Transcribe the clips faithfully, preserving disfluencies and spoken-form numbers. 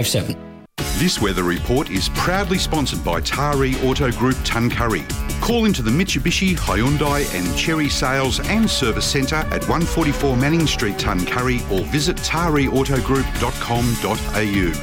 seven. This weather report is proudly sponsored by Taree Auto Group Tuncurry. Call into the Mitsubishi, Hyundai and Chery Sales and Service Centre at one forty-four Manning Street, Tuncurry, or visit taree auto group dot com dot a u.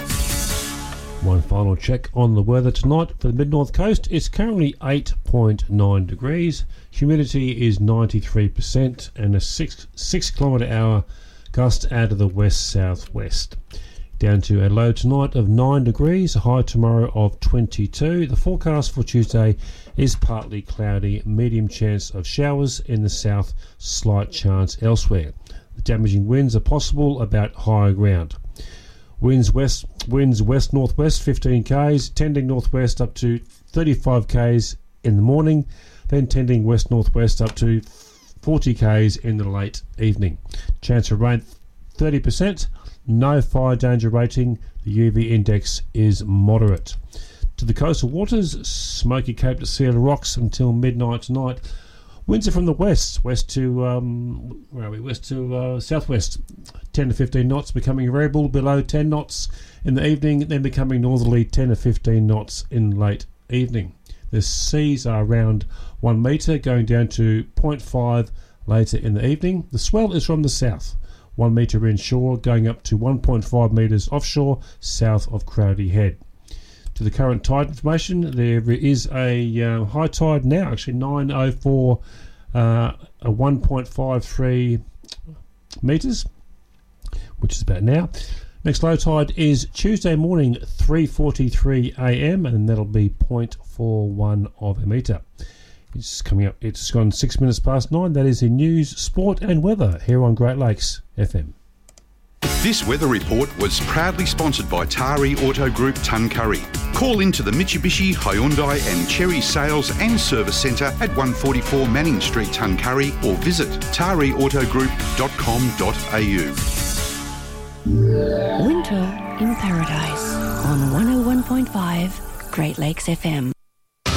One final check on the weather tonight for the mid-north coast. It's currently eight point nine degrees. Humidity is ninety-three percent and a six, six kilometre hour gust out of the west-southwest. Down to a low tonight of nine degrees, a high tomorrow of twenty-two. The forecast for Tuesday is partly cloudy, medium chance of showers in the south, slight chance elsewhere. The damaging winds are possible about higher ground. Winds west, winds west-northwest fifteen k's, tending northwest up to thirty-five k's in the morning, then tending west-northwest up to forty k's in the late evening. Chance of rain thirty percent. No fire danger rating. The U V index is moderate. To the coastal waters, Smoky Cape to Cedar Rocks until midnight tonight. Winds are from the west, west to um, where are we? West to uh, southwest, ten to fifteen knots, becoming variable below ten knots in the evening, then becoming northerly ten to fifteen knots in late evening. The seas are around one metre, going down to zero point five later in the evening. The swell is from the south. One metre inshore, going up to one point five metres offshore, south of Crowdy Head. To the current tide information, there is a uh, high tide now, actually nine oh four, uh, a one point five three metres, which is about now. Next low tide is Tuesday morning, three forty-three a m, and that'll be zero point four one of a metre. It's coming up, it's gone six minutes past nine. That is in news, sport and weather here on Great Lakes F M. This weather report was proudly sponsored by Taree Auto Group Tuncurry. Call into the Mitsubishi, Hyundai and Chery Sales and Service Centre at one forty-four Manning Street, Tuncurry, or visit taree auto group dot com dot a u. Winter in Paradise on one oh one point five Great Lakes F M.